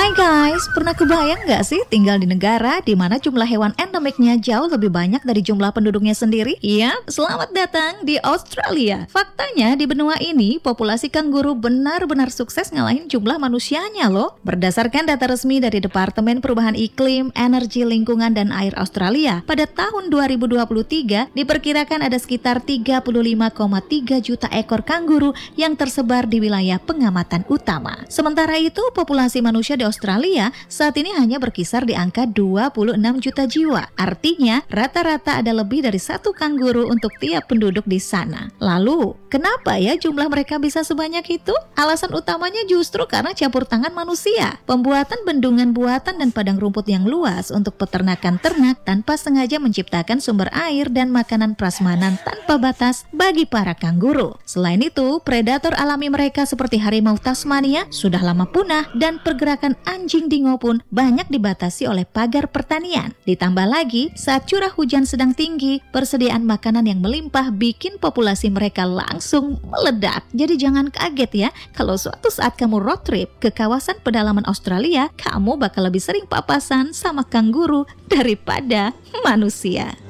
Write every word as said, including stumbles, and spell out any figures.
Hai guys, pernah kebayang nggak sih tinggal di negara di mana jumlah hewan endemiknya jauh lebih banyak dari jumlah penduduknya sendiri? Iya, selamat datang di Australia. Faktanya di benua ini populasi kanguru benar-benar sukses ngalahin jumlah manusianya loh. Berdasarkan data resmi dari Departemen Perubahan Iklim, Energi Lingkungan dan Air Australia, pada tahun dua ribu dua puluh tiga diperkirakan ada sekitar tiga puluh lima koma tiga juta ekor kanguru yang tersebar di wilayah pengamatan utama. Sementara itu, populasi manusia di Australia saat ini hanya berkisar di angka dua puluh enam juta jiwa. Artinya, rata-rata ada lebih dari satu kanguru untuk tiap penduduk di sana. Lalu, kenapa ya jumlah mereka bisa sebanyak itu? Alasan utamanya justru karena campur tangan manusia. Pembuatan bendungan buatan dan padang rumput yang luas untuk peternakan ternak tanpa sengaja menciptakan sumber air dan makanan prasmanan tanpa batas bagi para kanguru. Selain itu, predator alami mereka seperti harimau Tasmania sudah lama punah dan pergerakan anjing dingo pun banyak dibatasi oleh pagar pertanian. Ditambah lagi, saat curah hujan sedang tinggi, persediaan makanan yang melimpah bikin populasi mereka langsung meledak. Jadi jangan kaget ya, kalau suatu saat kamu road trip ke kawasan pedalaman Australia, kamu bakal lebih sering papasan sama kanguru daripada manusia.